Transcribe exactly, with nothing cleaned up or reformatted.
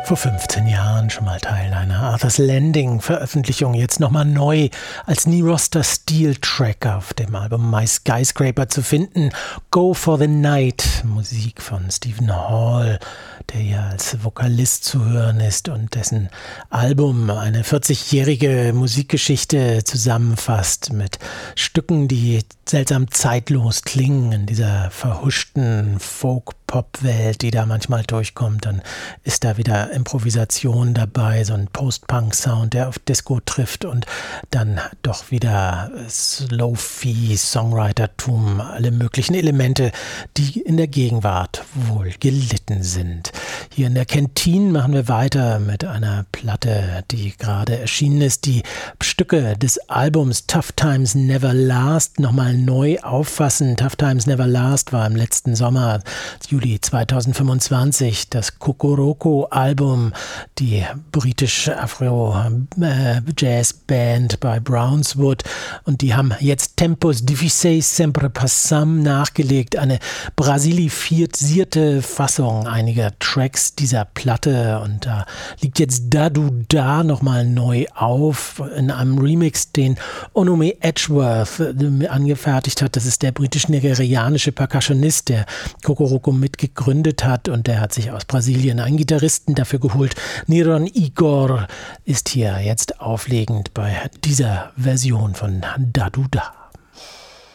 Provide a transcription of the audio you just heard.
Vor fünfzehn Jahren schon mal Teil einer Arthur's Landing-Veröffentlichung, jetzt nochmal neu als Niroster Steel-Track auf dem Album My Skyscraper zu finden. Go for the Night, Musik von Stephen Hall, der hier als Vokalist zu hören ist und dessen Album eine vierzigjährige Musikgeschichte zusammenfasst mit Stücken, die seltsam zeitlos klingen in dieser verhuschten Folk-Pop-Welt, die da manchmal durchkommt. Dann ist da wieder Improvisation dabei, so ein Post-Punk-Sound, der auf Disco trifft und dann doch wieder Slow-Fi, Songwritertum, alle möglichen Elemente, die in der Gegenwart wohl gelitten sind. Hier in der Kantine machen wir weiter mit einer Platte, die gerade erschienen ist, die Stücke des Albums Tough Times Never Last nochmal neu auffassen. Tough Times Never Last war im letzten Sommer, Juli zweitausendfünfundzwanzig, das Kokoroko-Album, die britisch-Afro-Jazz-Band bei Brownswood, und die haben jetzt Tempos Difficiles Sempre Passam nachgelegt, eine brasilifisierte Fassung einiger Tracks dieser Platte, und da liegt jetzt Da Du Da nochmal neu auf in einem Remix, den Onome Edgeworth angefertigt hat. Das ist der britisch-nigerianische Percussionist, der Kokoroko mitgegründet hat, und der hat sich aus Brasilien einen Gitarristen dafür geholt. Niron Igor ist hier jetzt auflegend bei dieser Version von Da Du Da.